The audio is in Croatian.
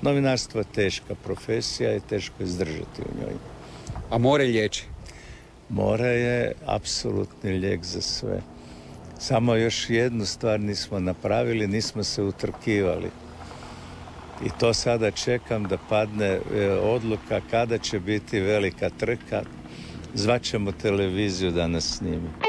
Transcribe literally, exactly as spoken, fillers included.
Novinarstvo je teška profesija i teško je izdržati u njoj. A more liječi? More je apsolutni lijek za sve. Samo još jednu stvar nismo napravili, nismo se utrkivali. I to sada čekam da padne odluka kada će biti velika trka. Zvaćemo televiziju da nas snimi.